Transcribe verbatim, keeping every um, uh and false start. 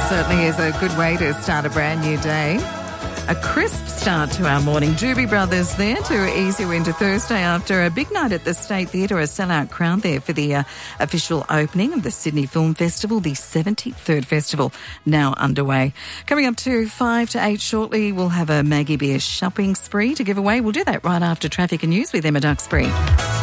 certainly is a good way to start a brand new day. A crisp start to our morning. Doobie Brothers there to ease you into Thursday after a big night at the State Theatre, a sellout crowd there for the uh, official opening of the Sydney Film Festival, the seventy-third festival now underway. Coming up to five to eight shortly, we'll have a Maggie Beer shopping spree to give away. We'll do that right after traffic and news with Emma Duxbury.